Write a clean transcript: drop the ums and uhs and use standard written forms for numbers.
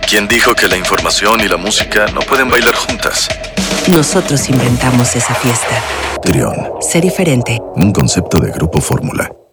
¿Quién dijo que la información y la música no pueden bailar juntas? Nosotros inventamos esa fiesta. Trión, Sé diferente. un concepto de Grupo Fórmula.